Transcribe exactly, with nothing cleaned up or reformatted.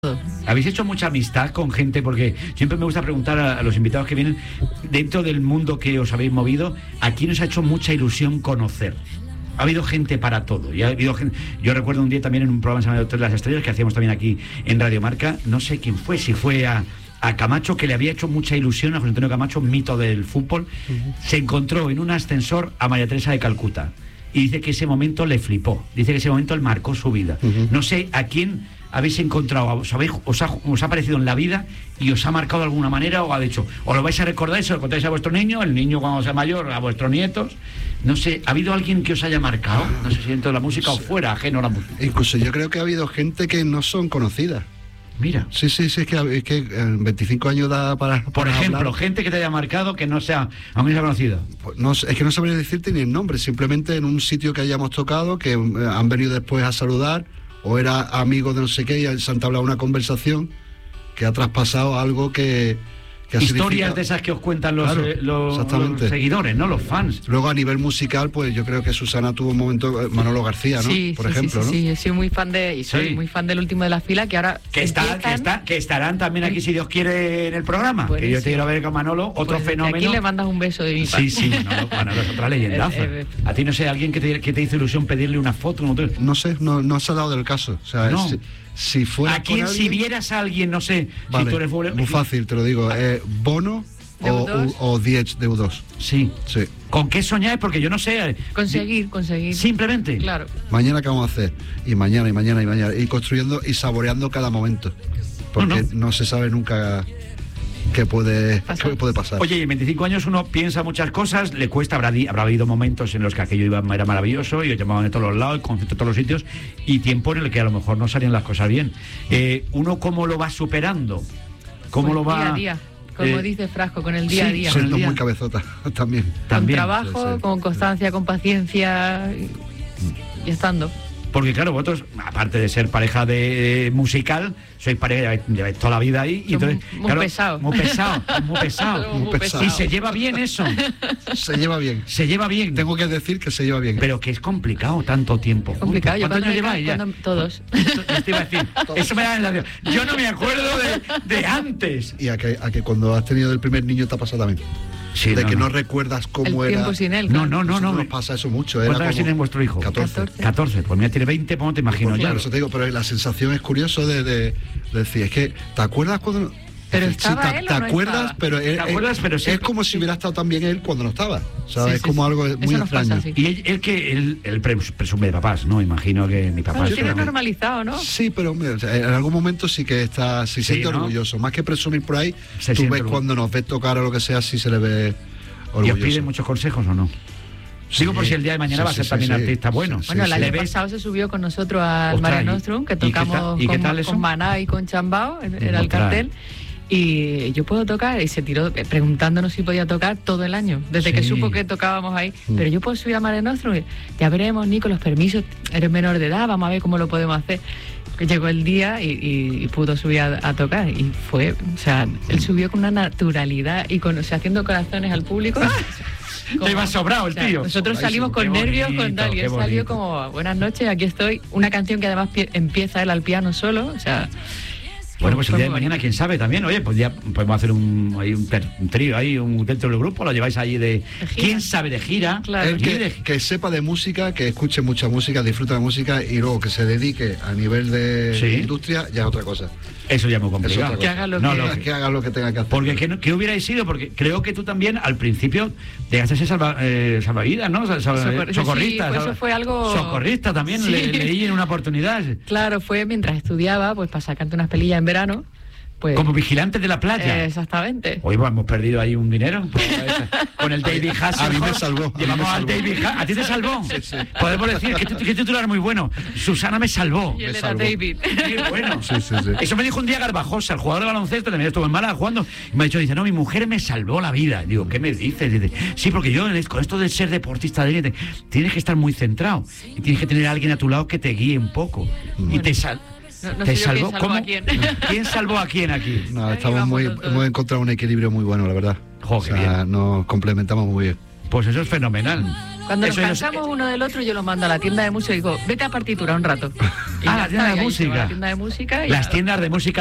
¿Habéis hecho mucha amistad con gente? Porque siempre me gusta preguntar a, a los invitados que vienen, dentro del mundo que os habéis movido, ¿a quién os ha hecho mucha ilusión conocer? Ha habido gente para todo. Y ha habido gente, yo recuerdo un día también en un programa llamado Doctor de las Estrellas, que hacíamos también aquí en Radio Marca, no sé quién fue, si fue a, a Camacho, que le había hecho mucha ilusión a José Antonio Camacho, mito del fútbol. Uh-huh. Se encontró en un ascensor a María Teresa de Calcuta y dice que ese momento le flipó, dice que ese momento él marcó su vida. Uh-huh. No sé a quién habéis encontrado, os, habéis, os, ha, os ha aparecido en la vida y os ha marcado de alguna manera, o ha dicho, o lo vais a recordar y se lo contáis a vuestro niño, el niño cuando sea mayor, a vuestros nietos. No sé, ¿ha habido alguien que os haya marcado? No sé si dentro de la música o fuera, ajeno a la música. Incluso yo creo que ha habido gente que no son conocidas. Mira. Sí, sí, sí, es que, es que en veinticinco años da para... Por para ejemplo, hablar. Gente que te haya marcado que no sea, aún no sea conocida. Pues no, es que no sabría decirte ni el nombre, simplemente en un sitio que hayamos tocado, que han venido después a saludar, o era amigo de no sé qué, y se han entablado una conversación que ha traspasado algo que... que historias de esas que os cuentan los, claro, eh, los, los seguidores, ¿no? Los fans. Luego a nivel musical, pues yo creo que Susana tuvo un momento, Manolo García, ¿no? Sí, por sí, ejemplo, sí, ¿no? sí, sí, yo soy muy fan de, y soy sí. muy fan del último de la fila, que ahora que, está, que, está, que estarán también aquí, si Dios quiere, en el programa. Buenísimo. Que yo te quiero ver con Manolo, otro pues fenómeno. Aquí le mandas un beso de mi Sí, parte. sí, Manolo, Manolo es otra leyendaza. eh, eh, a ti no sé, alguien que te, que te hizo ilusión pedirle una foto. No, no sé, no, no se ha dado del caso. O sea, no. si, si fuera ¿A quién, si vieras a alguien, no sé, vale, si tú eres muy muy fácil, te lo digo, eh, Bono o, o Diez de U dos. Sí. Sí. ¿Con qué soñáis? Porque yo no sé. Conseguir, conseguir. Simplemente. Claro. Mañana, ¿qué vamos a hacer? Y mañana, y mañana, y mañana. Y construyendo y saboreando cada momento. Porque no, no. no se sabe nunca qué puede, qué puede pasar. Oye, en veinticinco años uno piensa muchas cosas, le cuesta, habrá, habrá habido momentos en los que aquello iba, era maravilloso y os llamaban de todos los lados, conciertos de todos los sitios, y tiempo en el que a lo mejor no salían las cosas bien. Eh, ¿Uno cómo lo va superando? ¿Cómo pues lo va...? Día a día. Como eh, dice Frasco, con el día sí, a día. Siendo muy cabezota también. Con también. trabajo, sí, sí. con constancia, con paciencia y, y estando. Porque claro, vosotros, aparte de ser pareja de, de musical, sois pareja, lleváis toda la vida ahí. Y entonces, muy claro, pesado. Muy pesado, muy pesado. Muy pesado. Y se lleva bien eso. Se lleva bien. Se lleva bien. Tengo que decir que se lleva bien. Pero que es complicado tanto tiempo. Complicado. ¿Cuántos años lleváis ya? Cuando, todos. Esto iba a decir, eso me da en la... Yo no me acuerdo de, de antes. Y a que, a que cuando has tenido el primer niño te ha pasado también. Sí, de no, que no, no recuerdas cómo el era. Tiempo sin él, claro. No, no, no, no. Nos pasa eso mucho. ¿Cuántos años tiene vuestro hijo? catorce. catorce. Pues mira, tiene veinte, pues no te imagino pues, ya. Claro, eso te digo, pero la sensación es curioso de, de, de decir, es que, ¿te acuerdas cuando...? Pero sí, estaba te, él te o no acuerdas, estaba? pero, es, ¿Te acuerdas, pero es, siempre, es como si hubiera estado también él cuando no estaba. O sea, sí, es sí, como sí. algo muy Eso extraño. pasa, sí. Y él, él que él, él presume de papás, ¿no? Imagino que mi papá... Claro, es tiene una... normalizado, ¿no? Sí, pero hombre, o sea, en algún momento sí que está, sí, sí siente ¿no? orgulloso. Más que presumir por ahí, se tú ves orgulloso. Cuando nos ves tocar o lo que sea, sí se le ve orgulloso. ¿Y os pide muchos consejos o no? Sí, Digo por si el día de mañana sí, va a ser sí, también sí, artista bueno. Sí, bueno, el año sí. pasado se subió con nosotros al Ostras, Mare ¿y- Nostrum, que y qué tocamos tal- y qué con, tal eso? con Maná y con Chambao, en- era el Ostras. cartel. Y yo puedo tocar, y se tiró preguntándonos si podía tocar todo el año, desde Sí. que supo que tocábamos ahí. Mm. Pero yo puedo subir a Mare Nostrum, y ya veremos, Nico, los permisos, eres menor de edad, vamos a ver cómo lo podemos hacer. Llegó el día y, y, y pudo subir a, a tocar, y fue, o sea, él subió con una naturalidad y con, o sea, haciendo corazones al público. Como, te iba sobrado el o sea, tío. Nosotros salimos con qué nervios, bonito, con tal, y qué él bonito. salió como, buenas noches, aquí estoy. Una canción que además pie, empieza él al piano solo, o sea... Bueno, pues el día de muy mañana, quién sabe también, oye, pues ya podemos hacer un, ahí un, ter, un trío ahí, un dentro del grupo, lo lleváis allí de... ¿Quién sabe de gira? Claro. El que, de... que sepa de música, que escuche mucha música, disfrute de la música y luego que se dedique a nivel de ¿Sí? industria, ya es otra cosa. Eso ya es muy complicado. Es que haga lo no, que... lo que haga lo que tenga que hacer. Porque ¿qué, qué hubierais sido? Porque creo que tú también al principio llegaste a ser salva, eh, salvavidas, ¿no? Sal, sal, Socor... socorrista. Sí, pues salva... eso fue algo... Socorrista también, sí. le, leí en una oportunidad. Claro, fue mientras estudiaba, pues para sacarte unas pelillas en verano. Pues, como vigilantes de la playa. Eh, exactamente. Hoy pues, hemos perdido ahí un dinero. Pues, con el David Hasselhoff. A mí me salvó. Llevamos al David Hasselhoff. ¿A ti te salvó? Sí, sí. Podemos decir que, que titular muy bueno. Susana me salvó. Y él me era salvó. David. Qué bueno. Sí, sí, sí. Eso me dijo un día Garbajosa, el jugador de baloncesto, también estuvo en Málaga jugando. Y me ha dicho, dice, no, mi mujer me salvó la vida. Digo, ¿qué me dices? Dice, sí, porque yo con esto de ser deportista de élite, tienes que estar muy centrado. Y tienes que tener a alguien a tu lado que te guíe un poco. Bueno. Y te sal... No, no ¿Te sé salvó? Yo quién salvó ¿Cómo? a quién. ¿Quién salvó a quién aquí? No, Ahí estamos vamos muy, los dos. hemos encontrado un equilibrio muy bueno, la verdad. Jo, o qué sea, bien. nos complementamos muy bien. Pues eso es fenomenal. Cuando Eso nos es- cansamos uno del otro, yo lo mando a la tienda de música y digo, vete a partitura un rato. Y Ah, ya la tienda está, de y ahí se va a música. La tienda de música y Las ya. tiendas de música